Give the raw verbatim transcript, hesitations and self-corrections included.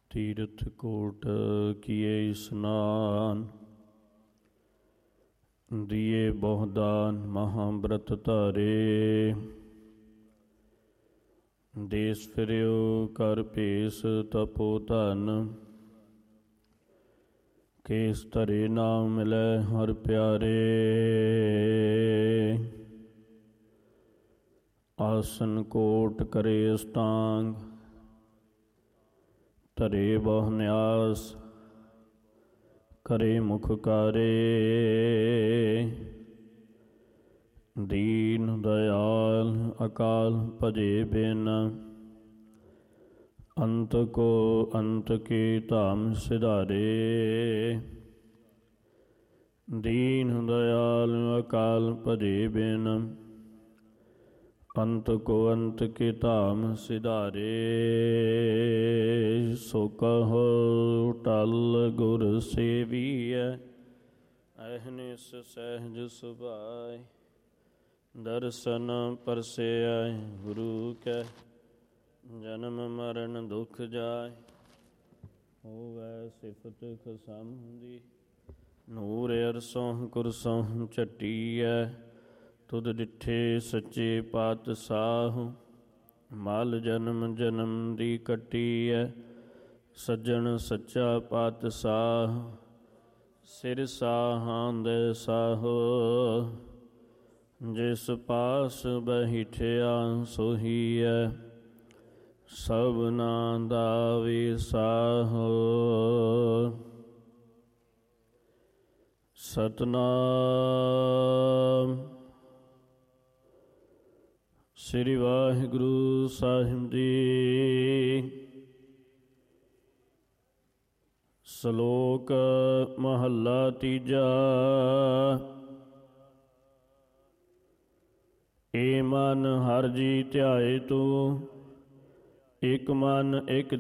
ਤੀਰਥ ਕੋਟ ਕੀਏ ਇਸਨਾਨ, ਦੀਏ ਬਹੁਦਾਨ ਮਹਾਂਬ੍ਰਤ ਧਾਰੇ। ਦੇਸ ਫਿਰਿਓ ਕਰ ਭੇਸ ਤਪੋ ਧਨ, ਕੇਸ ਧਰੇ ਨਾਮ ਮਿਲੈ ਹਰ ਪਿਆਰੇ। ਆਸਨ ਕੋਟ ਕਰੇ ਅਸਟਾਂਗ, ਧਰੇ ਬਹੁ ਨਿਆਸ ਕਰੇ ਮੁਖ ਕਾਰੇ। ਦੀਨ ਦਇਆਲ ਅਕਾਲ ਭਜੇ ਬਿਨ, ਅੰਤ ਕੋ ਅੰਤ ਕੇ ਧਾਮ ਸਿਧਾਰੇ। ਦੀਨ ਦਇਆਲ ਅਕਾਲ ਭਜੇ ਬਿਨ, ਅੰਤ ਕੋ ਅੰਤ ਕੇ ਧਾਮ ਸਿਧਾਰੇ। ਸੋ ਕਹੋ ਟਲ ਗੁਰ ਸੇਵੀਐ, ਅਹਨਿਸ ਸਹਿਜ ਸੁਭਾਇ। ਦਰਸ਼ਨ ਪਰਸੈ ਗੁਰੂ ਕੈ, ਜਨਮ ਮਰਨ ਦੁਖ ਜਾਇ। ਹੋਵੈ ਸਿਫਤ ਖਸਮ ਦੀ, ਨੂਰ ਅਰਸੋਂ ਕੁਰਸੋਂ ਝਟੀਐ। ਤੁਧ ਡਿਠੇ ਸੱਚੇ ਪਾਤਸ਼ਾਹ, ਮਲ ਜਨਮ ਜਨਮ ਦੀ ਕੱਟੀਐ। ਸੱਜਣ ਸੱਚਾ ਪਾਤਸ਼ਾਹ, ਸਿਰ ਸਾਹਾਂਦੈ ਸਾਹੋ। ਜਿਸ ਪਾਸ ਬੈਠਿਆ ਸੋਹੀਐ, ਸਭਨਾ ਦਾ ਵਿਸਾਹੋ। ਸਤਿਨਾਮ। ਸ੍ਰੀ ਵਾਹਿਗੁਰੂ ਸਾਹਿਬ ਜੀ। ਸ਼ਲੋਕ ਮਹੱਲਾ ਤੀਜਾ। ਏ ਮਨ ਹਰਿ ਜੀ ਧਿਆਏ ਤੂੰ, ਇਕ ਮਨ ਇਕ